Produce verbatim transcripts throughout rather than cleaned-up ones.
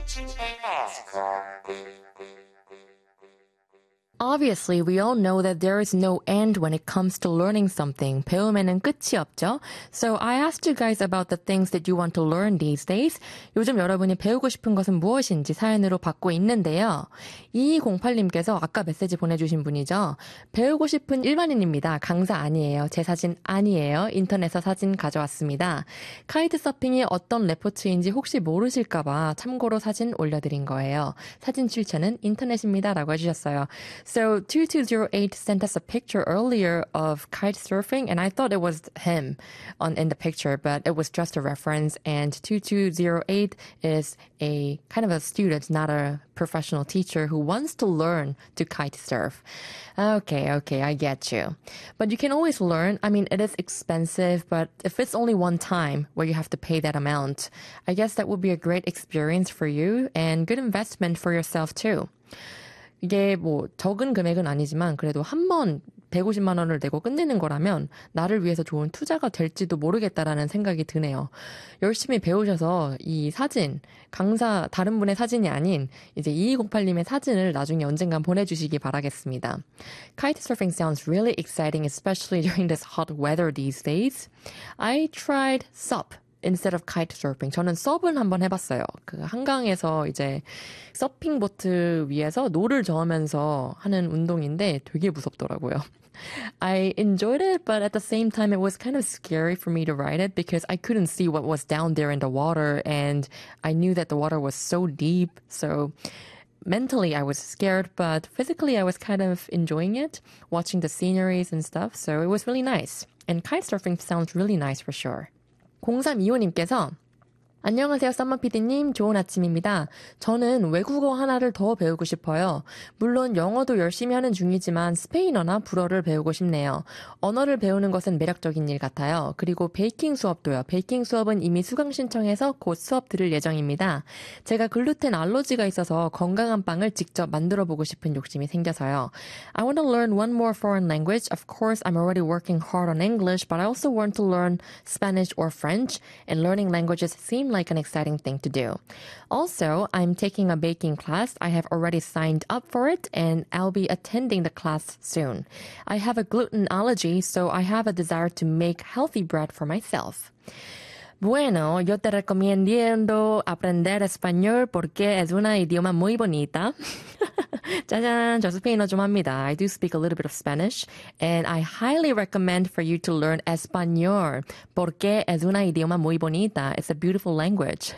Obviously, we all know that there is no end when it comes to learning something. 배움에는 끝이 없죠. So I asked you guys about the things that you want to learn these days. 요즘 여러분이 배우고 싶은 것은 무엇인지 사연으로 받고 있는데요. 이이공팔님께서 아까 메시지 보내주신 분이죠. 배우고 싶은 일반인입니다. 강사 아니에요. 제 사진 아니에요. 인터넷에서 사진 가져왔습니다. 카이트 서핑이 어떤 레포츠인지 혹시 모르실까봐 참고로 사진 올려드린 거예요. 사진 출처는 인터넷입니다. 라고 해주셨어요. So two two zero eight sent us a picture earlier of kite surfing, and I thought it was him on in the picture, but it was just a reference. And two two zero eight is a kind of a student, not a professional teacher who wants to learn to kite surf. Okay, okay, I get you. But you can always learn. I mean, it is expensive, but if it's only one time where you have to pay that amount, I guess that would be a great experience for you and good investment for yourself too. 이게 뭐 적은 금액은 아니지만 그래도 한 번 백오십만 원을 내고 끝내는 거라면 나를 위해서 좋은 투자가 될지도 모르겠다라는 생각이 드네요. 열심히 배우셔서 이 사진, 강사 다른 분의 사진이 아닌 이제 이이공팔님의 사진을 나중에 언젠간 보내주시기 바라겠습니다. Kitesurfing sounds really exciting, especially during this hot weather these days. I tried sup. Instead of kite surfing. 저는 서브는 한번 해봤어요. 그 한강에서 이제 서핑 보트 위에서 노를 저으면서 하는 운동인데 되게 무섭더라고요. I enjoyed it, but at the same time, it was kind of scary for me to ride it because I couldn't see what was down there in the water, and I knew that the water was so deep. So mentally, I was scared, but physically, I was kind of enjoying it, watching the sceneries and stuff. So it was really nice. And kite surfing sounds really nice for sure. 공삼이오님께서 안녕하세요, 썸머피디님. 좋은 아침입니다. 저는 외국어 하나를 더 배우고 싶어요. 물론 영어도 열심히 하는 중이지만 스페인어나 불어를 배우고 싶네요. 언어를 배우는 것은 매력적인 일 같아요. 그리고 베이킹 수업도요. 베이킹 수업은 이미 수강 신청해서 곧 수업 들을 예정입니다. 제가 글루텐 알러지가 있어서 건강한 빵을 직접 만들어 보고 싶은 욕심이 생겨서요. I want to learn one more foreign language. Of course, I'm already working hard on English, but I also want to learn Spanish or French, and learning languages seem like an exciting thing to do. Also, I'm taking a baking class. I have already signed up for it, and I'll be attending the class soon. I have a gluten allergy, so I have a desire to make healthy bread for myself. Bueno, yo te recomiendo aprender español porque es una idioma muy bonita. 짜잔, 저 스페인어 좀 합니다. I do speak a little bit of Spanish, and I highly recommend for you to learn español porque es una idioma muy bonita. It's a beautiful language.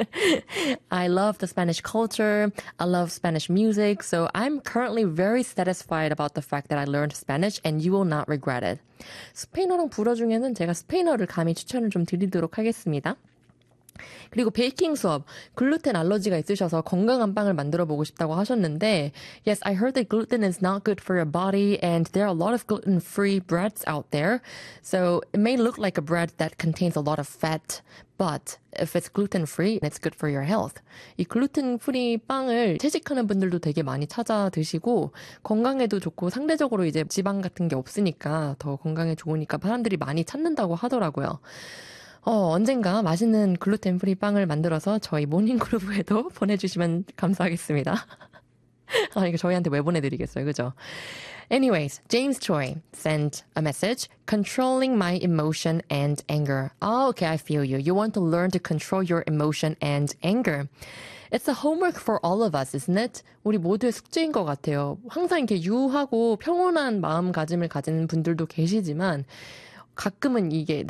I love the Spanish culture. I love Spanish music, so I'm currently very satisfied about the fact that I learned Spanish, and you will not regret it. 스페인어랑 불어 중에는 제가 스페인어를 감히 추천을 좀 드리도록 하겠습니다. 그리고 베이킹 수업, 글루텐 알러지가 있으셔서 건강한 빵을 만들어 보고 싶다고 하셨는데 Yes, I heard that gluten is not good for your body and there are a lot of gluten-free breads out there. So it may look like a bread that contains a lot of fat, but if it's gluten-free, it's good for your health. 이 글루텐-프리 빵을 채식하는 분들도 되게 많이 찾아 드시고 건강에도 좋고 상대적으로 이제 지방 같은 게 없으니까 더 건강에 좋으니까 사람들이 많이 찾는다고 하더라고요. 어, 언젠가 맛있는 글루텐 프리 빵을 만들어서 저희 모닝그룹에도 보내주시면 감사하겠습니다. 아, 이거 저희한테 왜 보내드리겠어요, 그죠? Anyways, James Choi sent a message, controlling my emotion and anger. Oh, okay, I feel you. You want to learn to control your emotion and anger. It's a homework for all of us, isn't it? 우리 모두의 숙제인 것 같아요. 항상 이렇게 유하고 평온한 마음가짐을 가진 분들도 계시지만 가끔은 이게